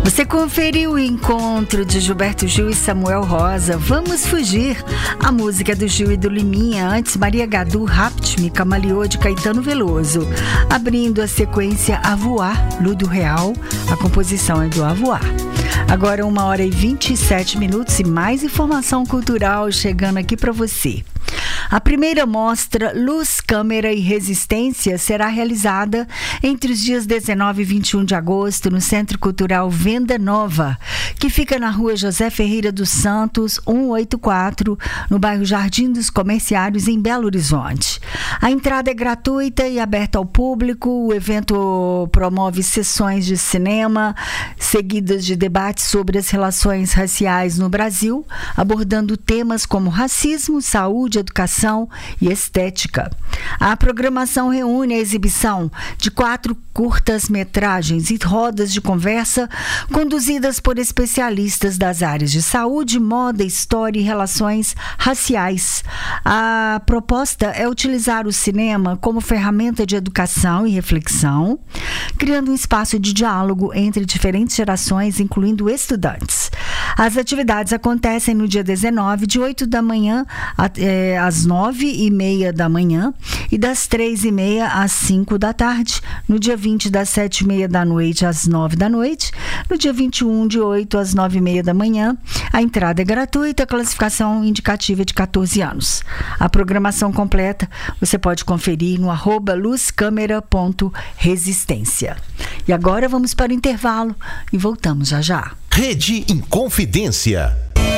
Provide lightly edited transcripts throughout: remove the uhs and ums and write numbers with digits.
Você conferiu o encontro de Gilberto Gil e Samuel Rosa, Vamos Fugir, a música do Gil e do Liminha, antes Maria Gadu, Rapt-me, Camaleô, de Caetano Veloso. Abrindo a sequência A Voar, Ludo Real, a composição é do A Voar. Agora 1h27 e mais informação cultural chegando aqui para você. A primeira mostra Luz, Câmera e Resistência será realizada entre os dias 19 e 21 de agosto no Centro Cultural Venda Nova, que fica na rua José Ferreira dos Santos, 184, no bairro Jardim dos Comerciários, em Belo Horizonte. A entrada é gratuita e aberta ao público. O evento promove sessões de cinema, seguidas de debates sobre as relações raciais no Brasil, abordando temas como racismo, saúde, educação e estética. A programação reúne a exibição de 4 curtas-metragens e rodas de conversa conduzidas por especialistas das áreas de saúde, moda, história e relações raciais. A proposta é utilizar o cinema como ferramenta de educação e reflexão, criando um espaço de diálogo entre diferentes gerações, incluindo estudantes. As atividades acontecem no dia 19, de 8 da manhã às 9h30 da manhã e das 3h30 às 5 da tarde. No dia 20, das 7h30 da noite às 9 da noite. No dia 21, de 8 às 9h30 da manhã. A entrada é gratuita, a classificação indicativa de 14 anos. A programação completa você pode conferir no @luzcamera.resistência. E agora vamos para o intervalo e voltamos já já. Rede Inconfidência.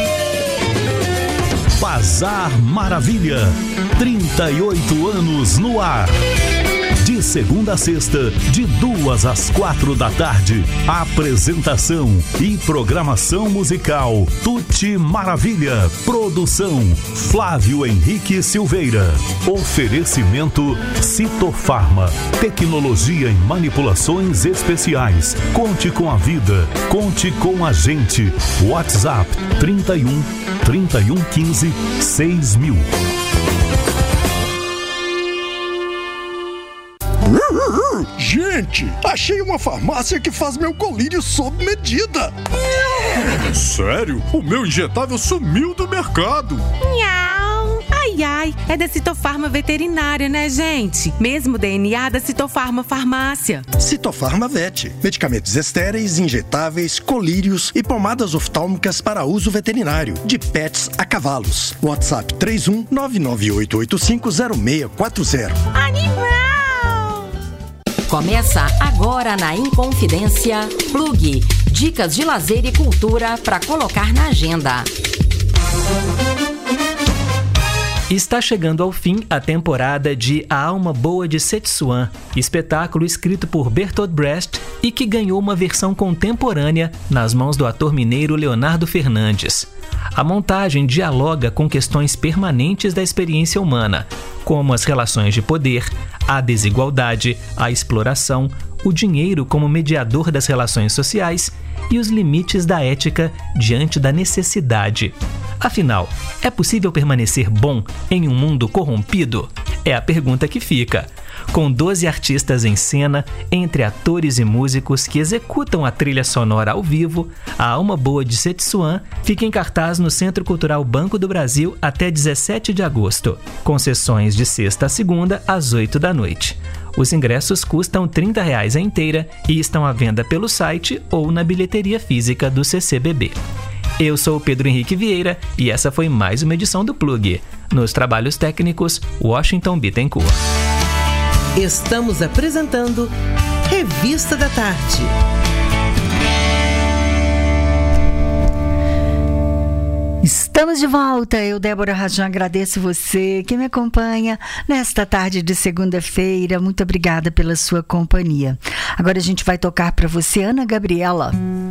Bazar Maravilha, 38 anos no ar. De segunda a sexta, de 2 às 4 da tarde. Apresentação e programação musical Tuti Maravilha. Produção Flávio Henrique Silveira. Oferecimento Citofarma. Tecnologia em manipulações especiais. Conte com a vida. Conte com a gente. WhatsApp 31 15 6000. Gente, achei uma farmácia que faz meu colírio sob medida. Sério? O meu injetável sumiu do mercado. Ai, ai, é da Citofarma Veterinária, né, gente? Mesmo DNA da Citofarma Farmácia. Citofarma Vet. Medicamentos estéreis, injetáveis, colírios e pomadas oftálmicas para uso veterinário. De pets a cavalos. WhatsApp 31 998850640. Animal! Começa agora na Inconfidência Plug. Dicas de lazer e cultura para colocar na agenda. Está chegando ao fim a temporada de A Alma Boa de Setsuan, espetáculo escrito por Bertolt Brecht e que ganhou uma versão contemporânea nas mãos do ator mineiro Leonardo Fernandes. A montagem dialoga com questões permanentes da experiência humana, como as relações de poder, a desigualdade, a exploração, o dinheiro como mediador das relações sociais e os limites da ética diante da necessidade. Afinal, é possível permanecer bom em um mundo corrompido? É a pergunta que fica. Com 12 artistas em cena, entre atores e músicos que executam a trilha sonora ao vivo, A Alma Boa de Setsuan fica em cartaz no Centro Cultural Banco do Brasil até 17 de agosto, com sessões de sexta a segunda às 8 da noite. Os ingressos custam R$30 a inteira e estão à venda pelo site ou na bilheteria física do CCBB. Eu sou o Pedro Henrique Vieira e essa foi mais uma edição do Plug. Nos trabalhos técnicos, Washington Bittencourt. Estamos apresentando Revista da Tarde. Estamos de volta. Eu, Débora Rajan, agradeço você que me acompanha nesta tarde de segunda-feira. Muito obrigada pela sua companhia. Agora a gente vai tocar para você Ana Gabriela.